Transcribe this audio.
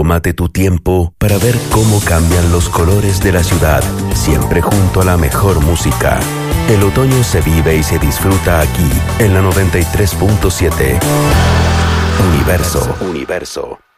Tómate tu tiempo para ver cómo cambian los colores de la ciudad, siempre junto a la mejor música. El otoño se vive y se disfruta aquí, en la 93.7. Universo.